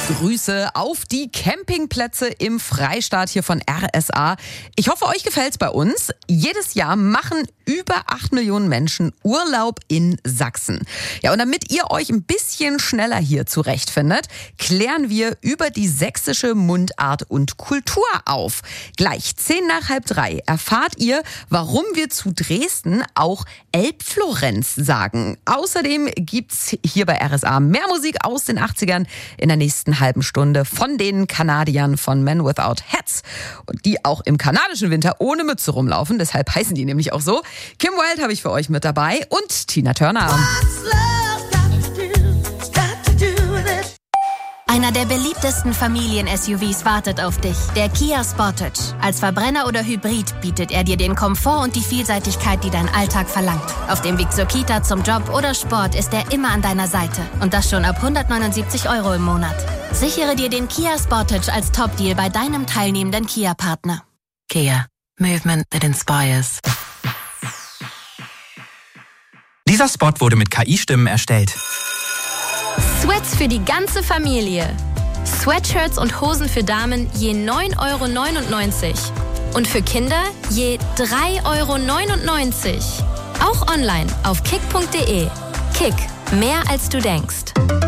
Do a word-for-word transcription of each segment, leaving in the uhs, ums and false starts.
Grüße auf die Campingplätze im Freistaat hier von R S A. Ich hoffe, euch gefällt's bei uns. Jedes Jahr machen über acht Millionen Menschen Urlaub in Sachsen. Ja, und damit ihr euch ein bisschen schneller hier zurechtfindet, klären wir über die sächsische Mundart und Kultur auf. Gleich zehn nach halb drei erfahrt ihr, warum wir zu Dresden auch Elbflorenz sagen. Außerdem gibt's hier bei R S A mehr Musik aus den achtzigern in der nächsten halben Stunde von den Kanadiern von Men Without Hats, die auch im kanadischen Winter ohne Mütze rumlaufen. Deshalb heißen die nämlich auch so. Kim Wilde habe ich für euch mit dabei und Tina Turner. Einer der beliebtesten Familien-S U Vs wartet auf dich, der Kia Sportage. Als Verbrenner oder Hybrid bietet er dir den Komfort und die Vielseitigkeit, die dein Alltag verlangt. Auf dem Weg zur Kita, zum Job oder Sport ist er immer an deiner Seite. Und das schon ab hundertneunundsiebzig Euro im Monat. Sichere dir den Kia Sportage als Top-Deal bei deinem teilnehmenden Kia-Partner. Kia. Movement that inspires. Dieser Spot wurde mit K I-Stimmen erstellt. Sweats für die ganze Familie. Sweatshirts und Hosen für Damen je neun Euro neunundneunzig. Und für Kinder je drei Euro neunundneunzig. Auch online auf kick punkt de. Kick, mehr als du denkst.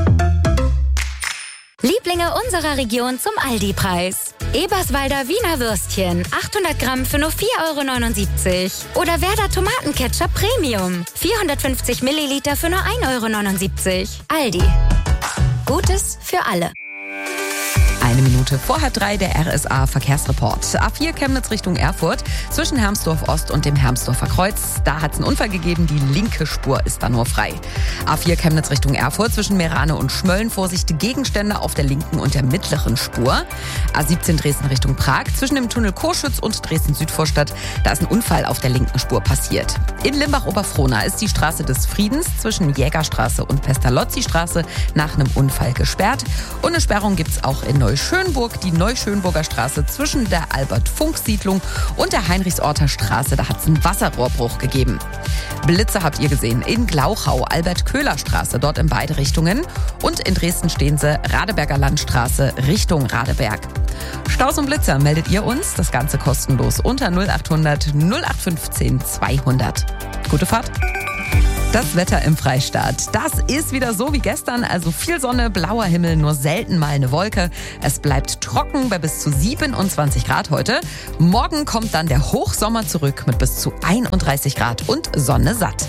Lieblinge unserer Region zum Aldi-Preis. Eberswalder Wiener Würstchen, achthundert Gramm für nur vier Euro neunundsiebzig. Oder Werder Tomatenketchup Premium, vierhundertfünfzig Milliliter für nur ein Euro neunundsiebzig. Aldi. Gutes für alle. Eine Minute vor halb drei der R S A Verkehrsreport. A vier Chemnitz Richtung Erfurt zwischen Hermsdorf Ost und dem Hermsdorfer Kreuz. Da hat es einen Unfall gegeben, die linke Spur ist da nur frei. A vier Chemnitz Richtung Erfurt zwischen Meerane und Schmölln. Vorsicht, Gegenstände auf der linken und der mittleren Spur. A siebzehn Dresden Richtung Prag zwischen dem Tunnel Coschütz und Dresden Südvorstadt. Da ist ein Unfall auf der linken Spur passiert. In Limbach-Oberfrohna ist die Straße des Friedens zwischen Jägerstraße und Pestalozzi-Straße nach einem Unfall gesperrt. Und eine Sperrung gibt es auch in Neuschönburg. Schönburg, die Neuschönburger Straße zwischen der Albert-Funk-Siedlung und der Heinrichsorter Straße. Da hat es einen Wasserrohrbruch gegeben. Blitze habt ihr gesehen in Glauchau, Albert-Köhler-Straße, dort in beide Richtungen. Und in Dresden stehen sie, Radeberger Landstraße Richtung Radeberg. Staus und Blitzer meldet ihr uns, das Ganze kostenlos unter null achthundert null acht fünfzehn zweihundert. Gute Fahrt! Das Wetter im Freistaat, das ist wieder so wie gestern, also viel Sonne, blauer Himmel, nur selten mal eine Wolke. Es bleibt trocken bei bis zu siebenundzwanzig Grad heute. Morgen kommt dann der Hochsommer zurück mit bis zu einunddreißig Grad und Sonne satt.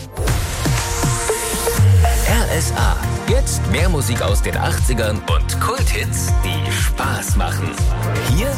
R S A, jetzt mehr Musik aus den achtzigern und Kulthits, die Spaß machen.